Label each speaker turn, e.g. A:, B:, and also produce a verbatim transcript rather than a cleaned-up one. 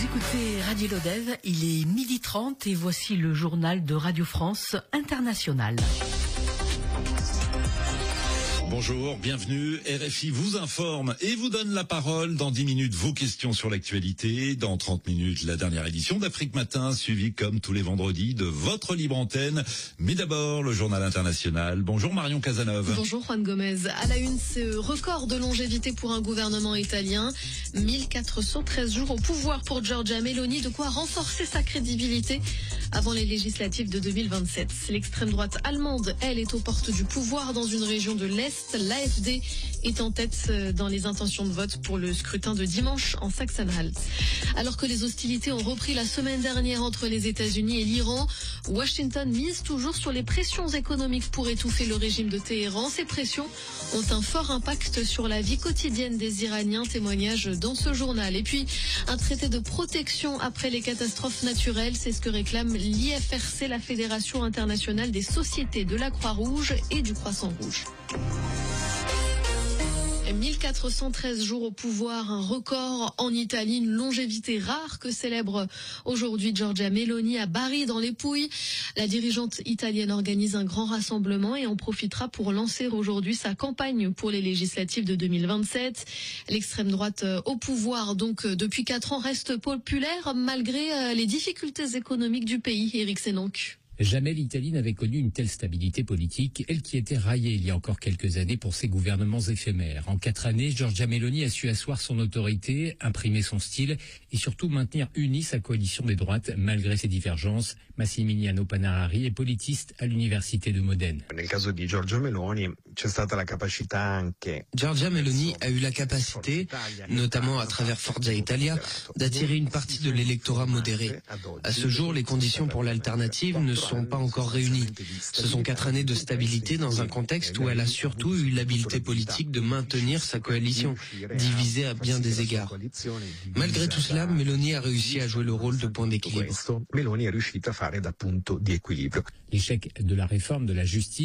A: écoutez Radio Lodève, il est midi trente et voici le journal de Radio France Internationale.
B: Bonjour, bienvenue. R F I vous informe et vous donne la parole. Dans dix minutes, vos questions sur l'actualité. Dans trente minutes, la dernière édition d'Afrique Matin, suivie comme tous les vendredis de votre libre antenne. Mais d'abord, le journal international. Bonjour Marion Cazeneuve.
C: Bonjour Juan Gomez. À la une, ce record de longévité pour un gouvernement italien. mille quatre cent treize jours au pouvoir pour Giorgia Meloni, de quoi renforcer sa crédibilité avant les législatives de deux mille vingt-sept. L'extrême droite allemande, elle, est aux portes du pouvoir dans une région de l'Est. L'A F D est en tête dans les intentions de vote pour le scrutin de dimanche en Saxe-Anhalt. Alors que les hostilités ont repris la semaine dernière entre les États-Unis et l'Iran, Washington mise toujours sur les pressions économiques pour étouffer le régime de Téhéran. Ces pressions ont un fort impact sur la vie quotidienne des Iraniens, témoignage dans ce journal. Et puis, un traité de protection après les catastrophes naturelles, c'est ce que réclame l'I F R C, la Fédération internationale des sociétés de la Croix-Rouge et du Croissant-Rouge. mille quatre cent treize jours au pouvoir, un record en Italie, une longévité rare que célèbre aujourd'hui Giorgia Meloni à Bari dans les Pouilles. La dirigeante italienne organise un grand rassemblement et en profitera pour lancer aujourd'hui sa campagne pour les législatives de deux mille vingt-sept. L'extrême droite au pouvoir, donc depuis quatre ans, reste populaire malgré les difficultés économiques du pays. Éric Sénanque.
D: Jamais l'Italie n'avait connu une telle stabilité politique, elle qui était raillée il y a encore quelques années pour ses gouvernements éphémères. En quatre années, Giorgia Meloni a su asseoir son autorité, imprimer son style et surtout maintenir unie sa coalition des droites malgré ses divergences. Massimiliano Panarari est politiste à l'université de Modène.
E: Giorgia Meloni a eu la capacité, notamment à travers Forza Italia, d'attirer une partie de l'électorat modéré. À ce jour, les conditions pour l'alternative ne sont sont pas encore réunis. Ce sont quatre années de stabilité dans un contexte où elle a surtout eu l'habileté politique de maintenir sa coalition, divisée à bien des égards. Malgré tout cela, Meloni a réussi à jouer le rôle de point d'équilibre.
D: L'échec de la réforme de la justice